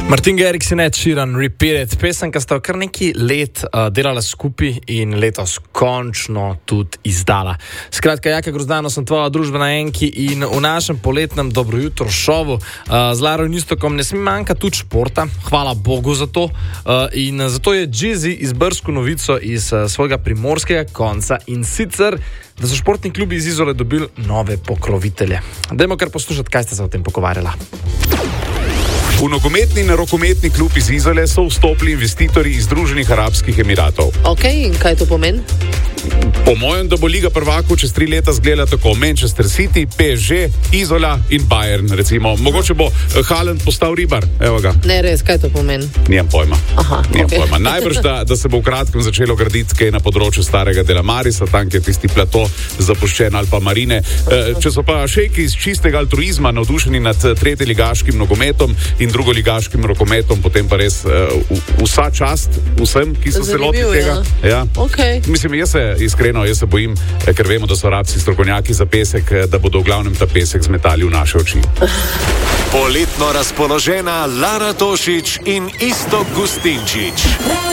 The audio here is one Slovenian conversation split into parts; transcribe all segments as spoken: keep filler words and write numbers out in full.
Martin Garrix in Ed Sheeran, Repeat It. Pesemka sta kar nekaj let uh, delala skupaj in letos končno tudi izdala. Skratka, Jaka Grozdano sem tvoja družba na Enki in v našem poletnem Dobro jutro šovu uh, z Laro in Istokom ne sme manjkati tudi športa. Hvala Bogu za to. Uh, in zato je Džizi izbrskal novico iz uh, svojega primorskega konca in sicer, da so športni klubi iz Izole dobili nove pokrovitelje. Dajmo kar poslušati, kaj ste se o tem pogovarjala. V nogometni in rokometni klub iz Izole so vstopili investitorji iz Združenih arabskih emiratov. Ok, in kaj to pomeni? Po mojem, da bo Liga prvakov čez tri leta zgledala tako: Manchester City, P S G, Izola in Bayern, recimo. Mogoče bo Haaland postal Ribar, evo ga. Ne, res, kaj to pomeni? Nijem pojma. Aha, Nijem okay. pojma. Najbrž, da, da se bo v kratkem začelo graditi kaj na področju starega dela Marisa, tam, kjer tisti plato zapuščen ali pa marine. Če so pa šejki iz čistega altruizma navdušeni nad tretjeligaškim nogometom in drugoligaškim rokometom, potem pa res uh, vsa čast vsem, ki so se lotili tega. Ja. Okay. Mislim, jaz se iskreno, jaz se bojim, ker vemo, da so arabski strokovnjaki za pesek, da bodo v glavnem ta pesek zmetali v naše oči. Poletno razpoložena Lara Tošić in Iztok Gustinčič.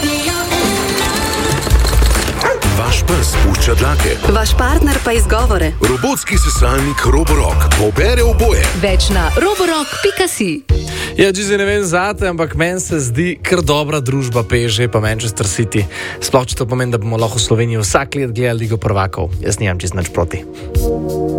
Vaš pes pušča dlake. Vaš partner pa izgovore. Robotski sesalnik Roborock pobere oboje. Več na roborock pika si. Ja, Džizi, ne vem zate, ampak meni se zdi kar dobra družba P S G pa Manchester City. Sploh če to pomeni, da bomo lahko v Sloveniji vsak let gledali Ligo prvakov. Jaz nimam čisto nič proti.